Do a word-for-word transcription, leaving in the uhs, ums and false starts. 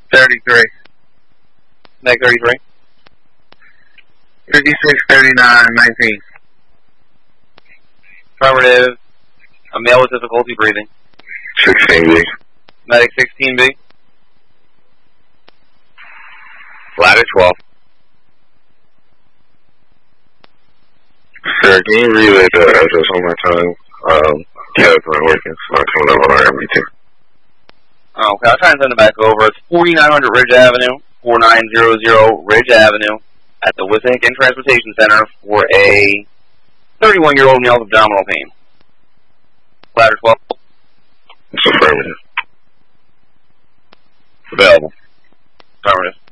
thirty-three. Meg thirty-three. fifty-six, thirty-nine, nineteen. Affirmative. A male with difficulty breathing. sixteen B. Medic sixteen B. Ladder twelve. Sir, can you relay the address one more time? Um, cab's not working, so I'm coming up on our M B T. Oh, okay, I'll try and send it back over. It's forty-nine hundred Ridge Avenue, forty-nine hundred Ridge Avenue, at the Wissahickon Transportation Center for a thirty-one-year-old male with abdominal pain. Ladder twelve. It's affirmative. Available. Affirmative.